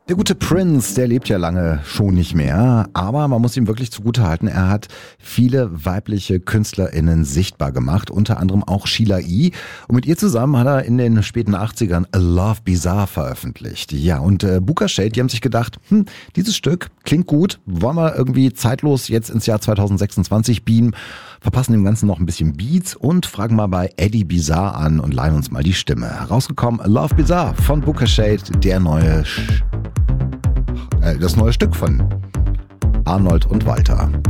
Der gute Prince, der lebt ja lange schon nicht mehr, aber man muss ihm wirklich zugutehalten, er hat viele weibliche KünstlerInnen sichtbar gemacht, unter anderem auch Sheila E. Und mit ihr zusammen hat er in den späten 80ern A Love Bizarre veröffentlicht. Ja, und Booka Shade, die haben sich gedacht, dieses Stück klingt gut, wollen wir irgendwie zeitlos jetzt ins Jahr 2026 beamen, verpassen dem Ganzen noch ein bisschen Beats und fragen mal bei Eddie Bizarre an und leihen uns mal die Stimme. Herausgekommen, A Love Bizarre von Booka Shade, das neue Stück von Arnold und Walter.